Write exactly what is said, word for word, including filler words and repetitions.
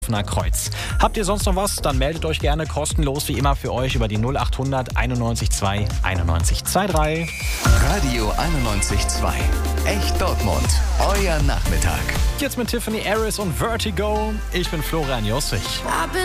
Kreuz. Habt ihr sonst noch was? Dann meldet euch gerne kostenlos wie immer für euch über die null acht hundert einundneunzig zwei einundneunzig dreiundzwanzig. Radio einundneunzig Komma zwei. Echt Dortmund. Euer Nachmittag. Jetzt mit Tiffany Harris und Vertigo. Ich bin Florian Jossich.